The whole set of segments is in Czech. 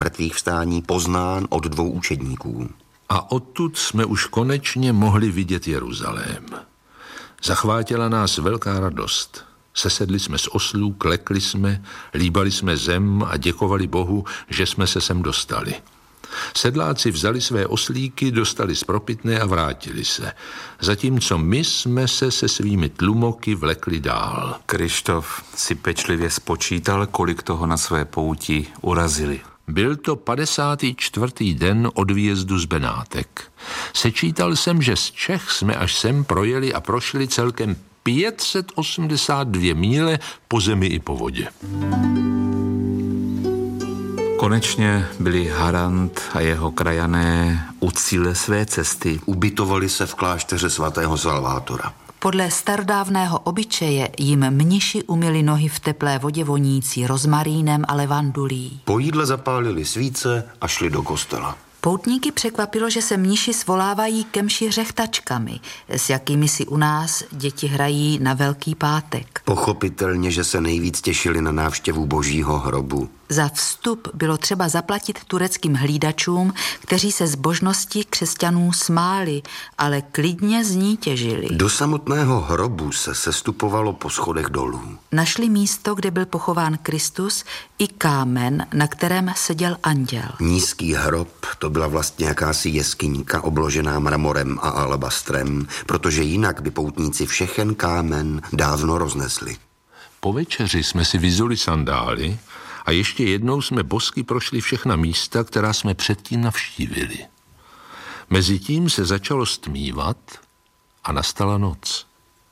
mrtvých vstání poznán od 2 učedníků. A odtud jsme už konečně mohli vidět Jeruzalém. Zachvátila nás velká radost. Sesedli jsme z oslů, klekli jsme, líbali jsme zem a děkovali Bohu, že jsme se sem dostali. Sedláci vzali své oslíky, dostali spropitné a vrátili se, zatímco my jsme se svými tlumoky vlekli dál. Krištof si pečlivě spočítal, kolik toho na své pouti urazili. Byl to 54. den od výjezdu z Benátek. Sečítal jsem, že z Čech jsme až sem projeli a prošli celkem 582 míle po zemi i po vodě. Konečně byli Harant a jeho krajané u cíle své cesty. Ubytovali se v klášteře svatého Salvátora. Podle starodávného obyčeje jim mniši umyli nohy v teplé vodě vonící rozmarínem a levandulí. Po jídle zapálili svíce a šli do kostela. Poutníky překvapilo, že se mniši svolávají ke mši řechtačkami, s jakými si u nás děti hrají na Velký pátek. Pochopitelně, že se nejvíc těšili na návštěvu Božího hrobu. Za vstup bylo třeba zaplatit tureckým hlídačům, kteří se zbožnosti křesťanů smáli, ale klidně z ní těžili. Do samotného hrobu se sestupovalo po schodech dolů. Našli místo, kde byl pochován Kristus, i kámen, na kterém seděl anděl. Nízký hrob, to byla vlastně jakási jeskyňka obložená mramorem a alabastrem, protože jinak by poutníci všechen kámen dávno roznesli. Po večeři jsme si vyzuli sandály a ještě jednou jsme bosky prošli všechna místa, která jsme předtím navštívili. Mezitím se začalo stmívat a nastala noc.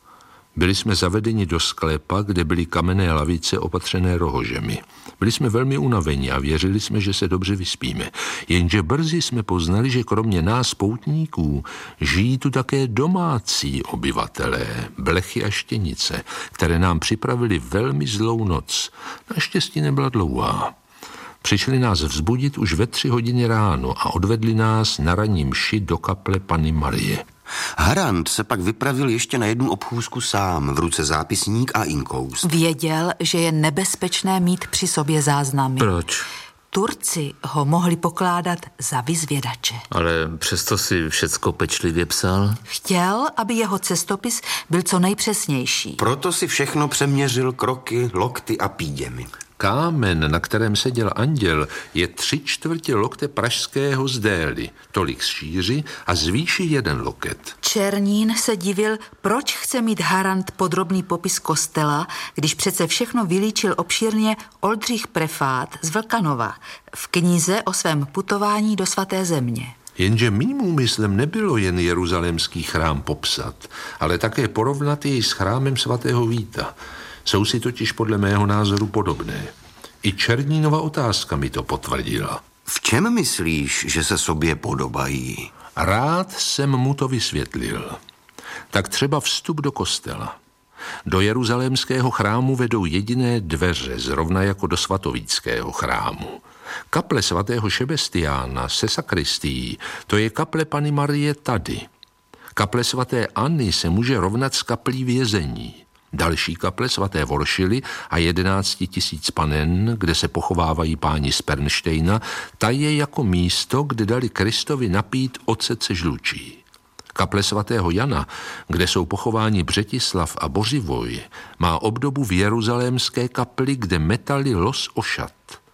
Byli jsme zavedeni do sklepa, kde byly kamenné lavice opatřené rohožemi. Byli jsme velmi unaveni a věřili jsme, že se dobře vyspíme. Jenže brzy jsme poznali, že kromě nás poutníků žijí tu také domácí obyvatelé, blechy a štěnice, které nám připravili velmi zlou noc. Naštěstí nebyla dlouhá. Přišli nás vzbudit už ve 3 hodiny ráno a odvedli nás na ranní mši do kaple Panny Marie. Harant se pak vypravil ještě na jednu obchůzku sám, v ruce zápisník a inkous. Věděl, že je nebezpečné mít při sobě záznamy. Proč? Turci ho mohli pokládat za vyzvědače. Ale přesto si všecko pečlivě psal. Chtěl, aby jeho cestopis byl co nejpřesnější. Proto si všechno přeměřil kroky, lokty a píděmi. Kámen, na kterém seděl anděl, je 3/4 lokte pražského z dély, tolik z šíři a z výši 1 loket. Černín se divil, proč chce mít Harant podrobný popis kostela, když přece všechno vylíčil obšírně Oldřich Prefát z Vlkanova v knize o svém putování do svaté země. Jenže mým úmyslem nebylo jen jeruzalémský chrám popsat, ale také porovnat jej s chrámem svatého Víta. Jsou si totiž podle mého názoru podobné. I Černínova otázka mi to potvrdila. V čem myslíš, že se sobě podobají? Rád jsem mu to vysvětlil. Tak třeba vstup do kostela. Do jeruzalémského chrámu vedou jediné dveře, zrovna jako do svatovíckého chrámu. Kaple svatého Šebestiána se sakristií, to je kaple Panny Marie tady. Kaple svaté Anny se může rovnat s kaplí vězení. Další kaple svaté Voršily a 11 000 panen, kde se pochovávají páni z Pernštejna, ta je jako místo, kde dali Kristovi napít ocet se žlučí. Kaple svatého Jana, kde jsou pochováni Břetislav a Bořivoj, má obdobu v jeruzalémské kapli, kde metali los ošat.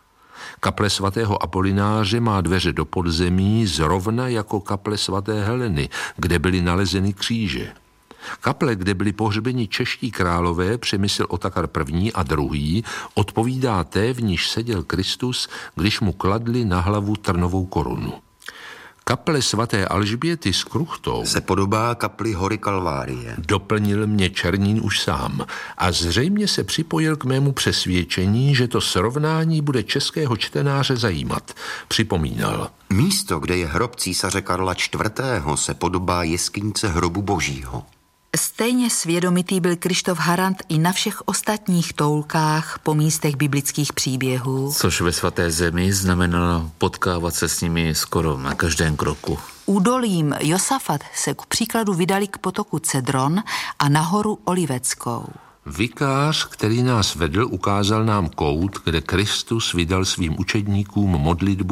Kaple svatého Apolináře má dveře do podzemí, zrovna jako kaple svaté Heleny, kde byly nalezeny kříže. Kaple, kde byli pohřbeni čeští králové, Přemysl Otakar I. a II., odpovídá té, v níž seděl Kristus, když mu kladli na hlavu trnovou korunu. Kaple svaté Alžběty s kruchtou se podobá kapli hory Kalvárie. Doplnil mě Černín už sám a zřejmě se připojil k mému přesvědčení, že to srovnání bude českého čtenáře zajímat. Připomínal. Místo, kde je hrob císaře Karla IV., se podobá jeskyňce hrobu Božího. Stejně svědomitý byl Krištof Harant i na všech ostatních toulkách po místech biblických příběhů. Což ve svaté zemi znamenalo potkávat se s nimi skoro na každém kroku. Údolím Josafat se ku příkladu vydali k potoku Cedron a na horu Oliveckou. Vikář, který nás vedl, ukázal nám kout, kde Kristus vydal svým učedníkům modlitbu